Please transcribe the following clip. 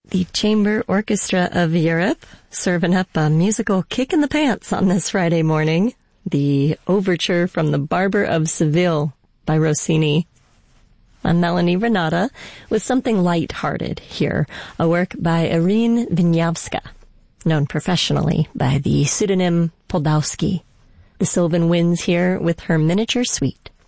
The Chamber Orchestra of Europe serving up a musical kick in the pants on this Friday morning. The Overture from the Barber of Seville by Rossini. I'm Melanie Renata with something light-hearted here, a work by Irene Wieniawska, known professionally by the pseudonym Poldowski. The Sylvan Winds here with her Miniature Suite.